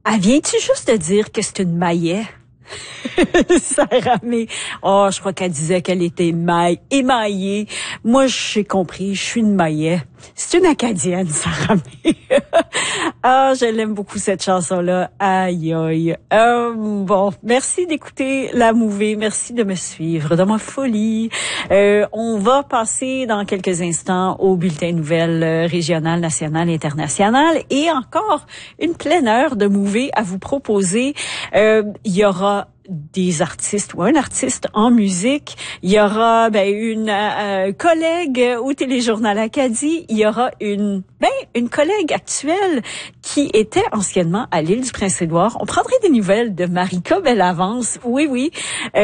Ah, viens-tu juste de dire que c'est une maillet? Sarah May. Oh, je crois qu'elle disait qu'elle était émaillée. Moi, j'ai compris, je suis une maillet. C'est une Acadienne, Sarah May. Ah, je l'aime beaucoup, cette chanson-là. Aïe, aïe. Bon, merci d'écouter La Mouvée. Merci de me suivre dans ma folie. On va passer dans quelques instants au bulletin de nouvelles régionales, nationales, internationales et encore une pleine heure de Mouvée à vous proposer. Il y aura des artistes ou un artiste en musique. Il y aura une collègue au Téléjournal Acadie. Il y aura une collègue actuelle qui était anciennement à l'île du Prince-Édouard. On prendrait des nouvelles de Marika Bellavance. Oui.